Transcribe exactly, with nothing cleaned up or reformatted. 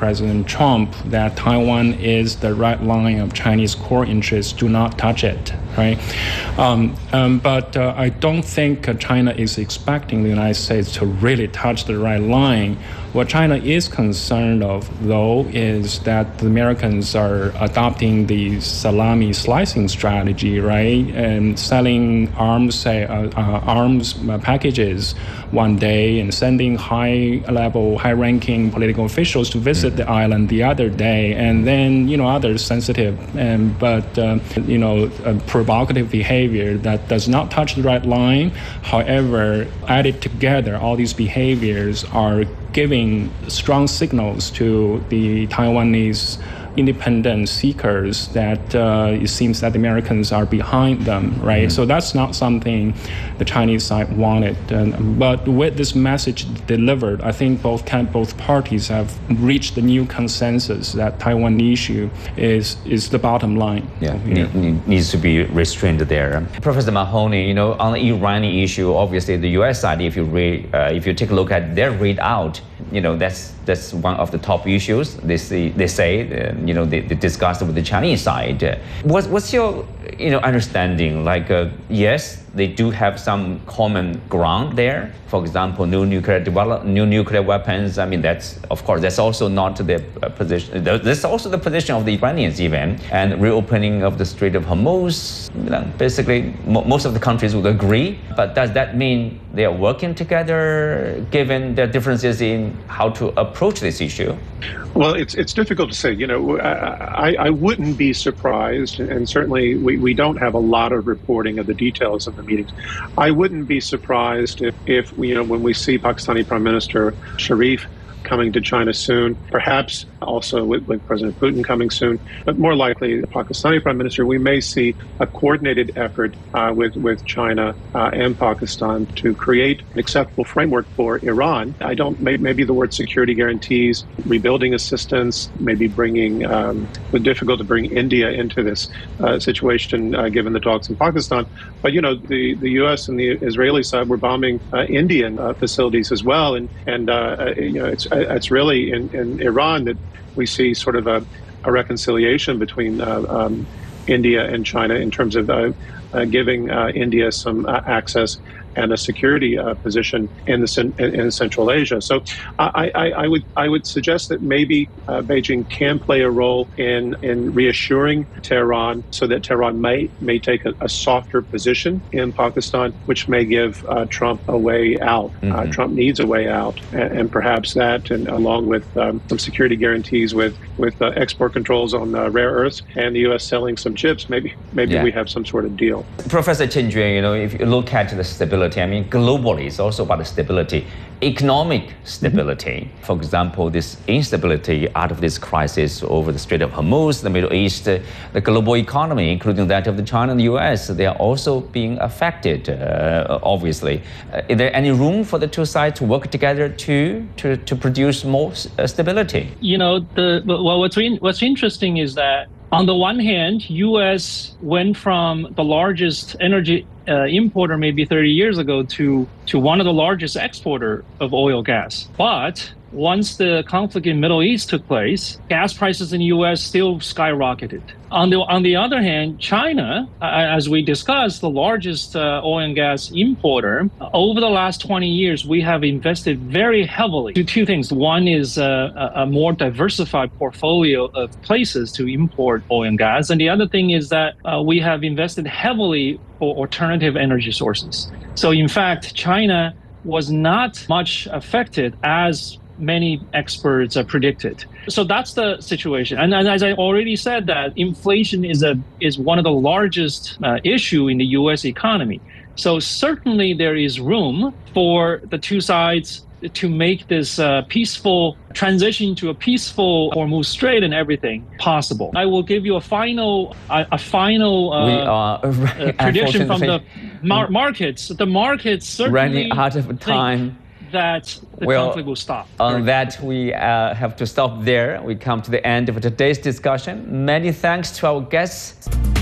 President Trump that Taiwan is the red line of Chinese core interests. Do not touch it, right? Um, um, but uh, I don't think uh, China is expecting the United States to really touch the red line. What China is concerned of, though, is that the Americans are adopting the salami slicing strategy, right, and selling arms, uh, uh, arms packages one day and sending high-level, high-ranking political officials to visit the island the other day, and then, you know, other sensitive and but uh, you know uh, provocative behavior that does not touch the red line. However, added together, all these behaviors are giving strong signals to the Taiwanese independent seekers that uh, it seems that the Americans are behind them, right? Mm-hmm. So that's not something the Chinese side wanted. And, but with this message delivered, I think both can, both parties have reached the new consensus that Taiwan issue is is the bottom line. Yeah, it needs to be restrained there. Professor Mahoney, you know, on the Iranian issue, obviously the U S side, if you read, uh, if you take a look at their readout, you know, that's that's one of the top issues. They say, they say uh, you know, they, they discussed with the Chinese side. Uh, what's, what's your, you know, understanding? Like, uh, yes, they do have some common ground there. For example, new nuclear develop, new nuclear weapons. I mean, that's, of course, that's also not the uh, position. That's also the position of the Iranians even. And reopening of the Strait of Hormuz, you know, basically, mo- most of the countries would agree. But does that mean they are working together, given their differences in how to approach this issue? Well, it's it's difficult to say. You know, I, I wouldn't be surprised, and certainly we, we don't have a lot of reporting of the details of the meetings. I wouldn't be surprised if, if you know, when we see Pakistani Prime Minister Sharif coming to China soon, perhaps also with, with President Putin coming soon, but more likely the Pakistani Prime Minister, we may see a coordinated effort uh, with, with China uh, and Pakistan to create an acceptable framework for Iran. I don't, may, maybe the word security guarantees, rebuilding assistance, maybe bringing, um, it's difficult to bring India into this uh, situation uh, given the talks in Pakistan. But, you know, the, the U S and the Israeli side were bombing uh, Indian uh, facilities as well. And, and uh, you know, it's It's really in, in Iran that we see sort of a, a reconciliation between uh, um, India and China in terms of uh, uh, giving uh, India some uh, access and a security uh, position in the in Central Asia. So I, I, I would I would suggest that maybe uh, Beijing can play a role in in reassuring Tehran, so that Tehran may may take a, a softer position in Pakistan, which may give uh, Trump a way out. Mm-hmm. Uh, Trump needs a way out, and, and perhaps that, and along with um, some security guarantees with with uh, export controls on uh, rare earths and the U S selling some chips, maybe maybe yeah. we have some sort of deal. Professor Chen Jue, you know, if you look at the stability, I mean, globally, it's also about the stability, economic stability. Mm-hmm. For example, this instability out of this crisis over the Strait of Hormuz, the Middle East, uh, the global economy, including that of the China and the U S, they are also being affected, uh, obviously. Uh, is there any room for the two sides to work together to to, to produce more uh, stability? You know, the well, what's in, what's interesting is that on the one hand, U S went from the largest energy uh, importer maybe thirty years ago to, to one of the largest exporter of oil gas. But once the conflict in the Middle East took place, gas prices in the U S still skyrocketed. On the on the other hand, China, uh, as we discussed, the largest uh, oil and gas importer, over the last twenty years, we have invested very heavily to two things. One is uh, a, a more diversified portfolio of places to import oil and gas. And the other thing is that uh, we have invested heavily for alternative energy sources. So in fact, China was not much affected as many experts uh, predicted. So that's the situation. And, and as I already said, that inflation is a is one of the largest uh, issue in the U S economy. So certainly there is room for the two sides to make this uh, peaceful transition to a peaceful Hormuz Strait and everything possible. I will give you a final a, a final uh, we are, uh, prediction from the mar- markets. The markets certainly running out of time. That the well, conflict will stop. On that, we uh, have to stop there. We come to the end of today's discussion. Many thanks to our guests.